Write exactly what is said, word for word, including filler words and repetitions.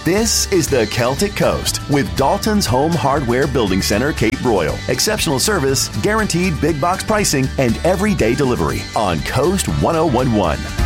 This is the Celtic Coast with Dalton's Home Hardware Building Center, Cape Royal. Exceptional service, guaranteed big box pricing, and everyday delivery on Coast ten eleven.